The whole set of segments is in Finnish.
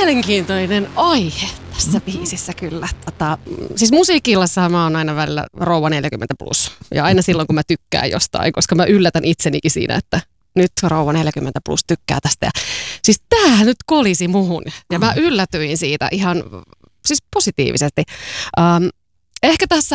mielenkiintoinen aihe tässä biisissä kyllä. Siis musiikillassa mä oon aina välillä rouva 40 plus. Ja aina silloin, kun mä tykkään jostain, koska mä yllätän itsenikin siinä, että nyt rouva 40 plus tykkää tästä. Ja siis tämähän nyt kolisi muhun. Ja mä yllätyin siitä ihan siis positiivisesti. Ehkä tässä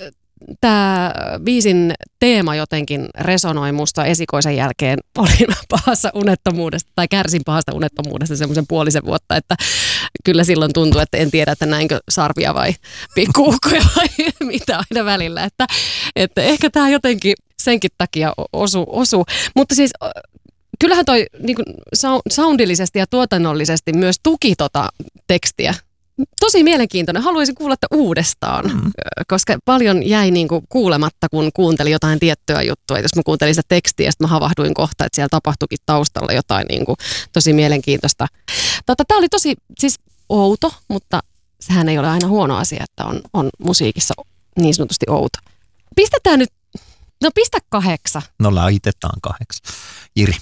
tämä biisin teema jotenkin resonoi musta esikoisen jälkeen. Olin pahassa unettomuudesta tai kärsin pahasta unettomuudesta semmoisen puolisen vuotta, että kyllä silloin tuntui, että en tiedä, että näinkö sarvia vai pikkuukkoja vai mitä aina välillä. Että ehkä tämä jotenkin senkin takia osu. Mutta siis kyllähän toi niin kuin soundillisesti ja tuotannollisesti myös tuki tota tekstiä. Tosi mielenkiintoinen. Haluaisin kuulla uudestaan, koska paljon jäi niinku kuulematta, kun kuuntelin jotain tiettyä juttua. Et jos mä kuuntelin sitä tekstiä, sitten mä havahduin kohta, että siellä tapahtuikin taustalla jotain niinku tosi mielenkiintoista. Tämä oli tosi siis outo, mutta sehän ei ole aina huono asia, että on musiikissa niin sanotusti outo. Pistetään nyt, pistä 8. No laitetaan 8. Jiri.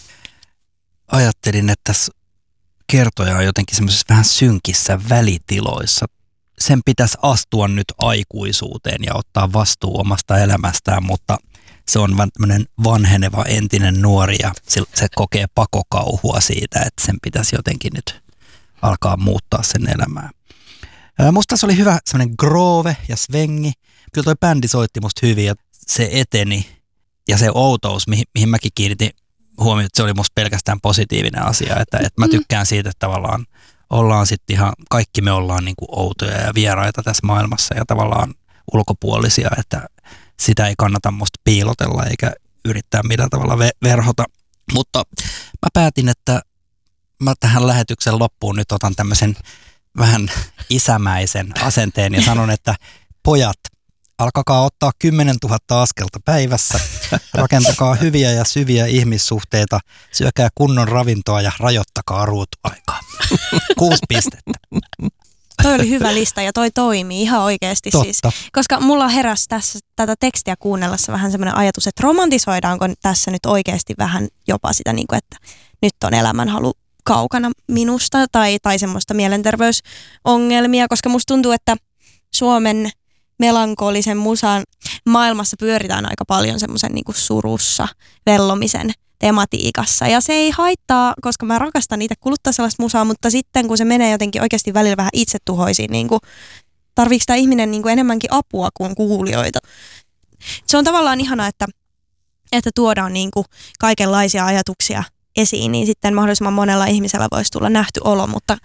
Ajattelin, että tässä kertoja on jotenkin semmoisessa vähän synkissä välitiloissa. Sen pitäisi astua nyt aikuisuuteen ja ottaa vastuu omasta elämästään, mutta se on tämmöinen vanheneva entinen nuori ja se kokee pakokauhua siitä, että sen pitäisi jotenkin nyt alkaa muuttaa sen elämää. Musta se oli hyvä semmoinen groove ja svengi. Kyllä toi bändi soitti musta hyvin ja se eteni ja se outous, mihin mäkin kiinnitin huomioon, että se oli musta pelkästään positiivinen asia, että mä tykkään siitä, että tavallaan ollaan sitten ihan, kaikki me ollaan niinku outoja ja vieraita tässä maailmassa ja tavallaan ulkopuolisia, että sitä ei kannata musta piilotella eikä yrittää millään tavalla verhota. Mutta mä päätin, että mä tähän lähetyksen loppuun nyt otan tämmöisen vähän isämäisen asenteen ja sanon, että pojat, alkakaa ottaa 10 000 askelta päivässä, rakentakaa hyviä ja syviä ihmissuhteita, syökää kunnon ravintoa ja rajoittakaa ruutuaikaa. 6 pistettä. Toi oli hyvä lista ja toi toimii ihan oikeasti. Totta. Siis. Koska mulla heräsi tässä tätä tekstiä kuunnellessa vähän semmoinen ajatus, että romantisoidaanko tässä nyt oikeasti vähän jopa sitä, niin kuin, että nyt on elämänhalu kaukana minusta tai semmoista mielenterveysongelmia, koska musta tuntuu, että Suomen melankolisen musan maailmassa pyöritään aika paljon semmoisen niin kuin surussa vellomisen tematiikassa. Ja se ei haittaa, koska mä rakastan itse kuluttaa sellaista musaa, mutta sitten kun se menee jotenkin oikeasti välillä vähän itsetuhoisiin, niin kuin, tarviiko tämä ihminen niin kuin enemmänkin apua kuin kuulijoita. Se on tavallaan ihanaa, että tuodaan niin kuin kaikenlaisia ajatuksia esiin, niin sitten mahdollisimman monella ihmisellä voisi tulla nähty olo, mutta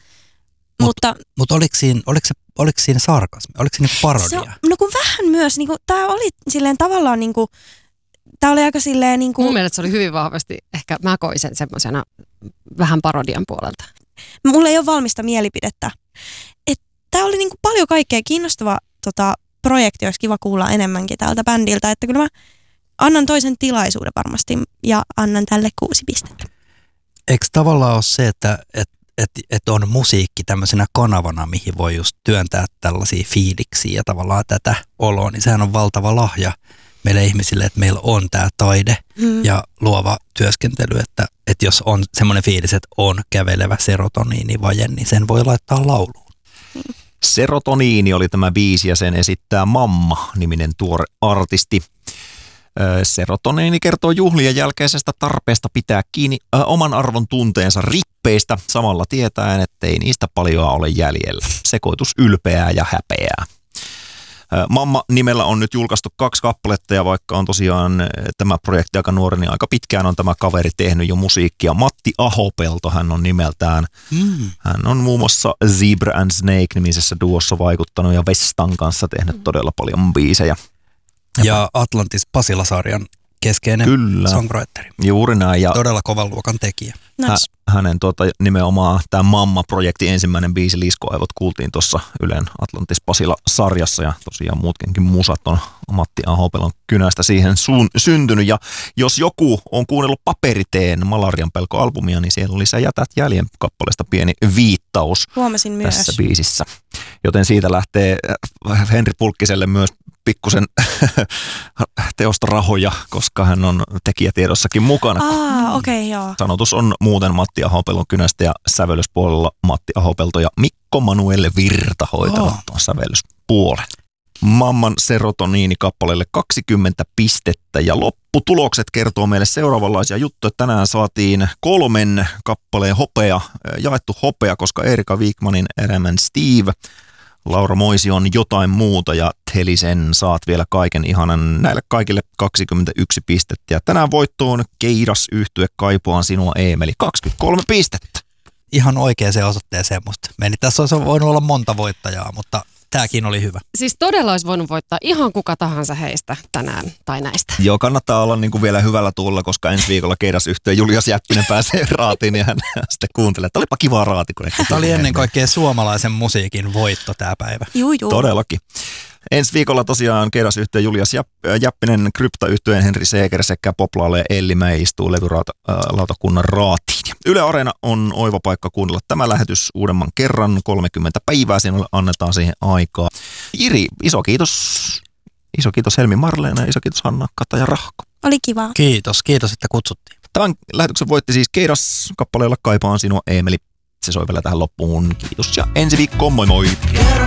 oliko siinä sarkasmi? Oliko siinä parodia? No kun vähän myös, niin tämä oli silleen tavallaan, niin kuin, tämä oli aika silleen niin kuin, mun mielestä se oli hyvin vahvasti, ehkä mä koin sen semmoisena vähän parodian puolelta. Mulla ei ole valmista mielipidettä. Tämä oli niin kuin paljon kaikkea kiinnostava projekti, olisi kiva kuulla enemmänkin tältä bändiltä, että kyllä mä annan toisen tilaisuuden varmasti ja annan tälle 6 pistettä. Eikö tavallaan ole se, että on musiikki tämmöisenä kanavana, mihin voi just työntää tällaisia fiiliksiä ja tavallaan tätä oloa, niin sehän on valtava lahja meille ihmisille, että meillä on tämä taide ja luova työskentely, että jos on semmoinen fiilis, että on kävelevä serotoniinivaje, niin sen voi laittaa lauluun. Serotoniini oli tämä biisi ja sen esittää Mamma-niminen tuore artisti. Serotoniini kertoo juhlien jälkeisestä tarpeesta pitää kiinni oman arvon tunteensa rippeistä, samalla tietäen, ettei niistä paljoa ole jäljellä. Sekoitus ylpeää ja häpeää. Mamma-nimellä on nyt julkaistu 2 kappaletta ja vaikka on tosiaan tämä projekti aika nuori, niin aika pitkään on tämä kaveri tehnyt jo musiikkia. Matti Ahopelto hän on nimeltään. Hän on muun muassa Zebra and Snake-nimisessä duossa vaikuttanut ja Vestan kanssa tehnyt todella paljon biisejä. Ja Atlantis Pasila-sarjan keskeinen songwriteri. Juuri näin. Ja todella kovan luokan tekijä. Nice. Hänen nimenomaan tämä Mamma-projektin ensimmäinen biisi Liskoaivot kuultiin tuossa Ylen Atlantis Pasila-sarjassa ja tosiaan muutkin musat on Matti Ahopelon kynästä siihen syntynyt. Ja jos joku on kuunnellut Paperiteen Malarian pelko-albumia, niin siellä oli Sä jätät jäljen kappaleesta pieni viittaus. viittaus Huomasin myös. tässä biisissä. Joten siitä lähtee Henri Pulkkiselle myös pikkusen teosta rahoja, koska hän on tekijätiedossakin mukana. Okei, joo. Sanotus on muuten Matti Ahopelon kynästä ja sävellyspuolella Matti Ahopelto ja Mikko Manuelle Virta hoitavat tuon sävellyspuolen. Mamman serotoniini-kappaleelle 20 pistettä ja lopputulokset kertoo meille seuraavanlaisia juttuja. Tänään saatiin 3 kappaleen jaettu hopea, koska Erika Wigmanin Eremen Steve, Laura Moision Jotain muuta ja Telisen saat vielä kaiken ihanan. Näille kaikille 21 pistettä. Ja tänään voittoon Keidas yhtye Kaipuaan sinua Eemeli 23 pistettä. Ihan oikeaan osoitteeseen musta meni. Tässä olisi voinut olla monta voittajaa, mutta tämäkin oli hyvä. Siis todella olisi voinut voittaa ihan kuka tahansa heistä tänään tai näistä. Joo, kannattaa olla niin kuin vielä hyvällä tuulla, koska ensi viikolla Keidas-yhtyeen Julius Jäppinen pääsee raatiin ja hän sitten kuuntelee, että olipa kiva raati. Tämä oli ennen kaikkea suomalaisen musiikin voitto tämä päivä. Juu. Todellakin. Ensi viikolla tosiaan Keidas-yhtyeen Julius Jäppinen, Krypta-yhtyeen Henri Seeger sekä Poplaale ja Elli Mäi istuu levylautakunnan raatiin. Yle Areena on oiva paikka kuunnella tämä lähetys uudemman kerran, 30 päivää, sinulle annetaan siihen aikaa. Jiri, iso kiitos Helmi Marleena ja iso kiitos Hanna, Kata ja Rahko. Oli kiva. Kiitos, että kutsuttiin. Tämän lähetyksen voitti siis Keidas kappaleella Kaipaan sinua Eemeli. Se soi vielä tähän loppuun. Kiitos ja ensi viikkoon, moi moi!